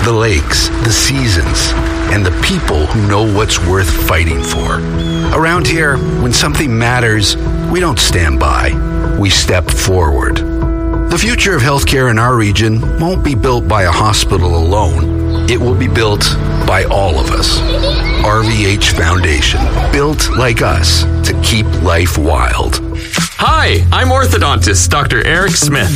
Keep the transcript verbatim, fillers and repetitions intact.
the lakes, the seasons, and the people who know what's worth fighting for. Around here, when something matters, we don't stand by. We step forward. The future of healthcare in our region won't be built by a hospital alone. It will be built by all of us. R V H Foundation, built like us to keep life wild. Hi, I'm orthodontist Doctor Eric Smith.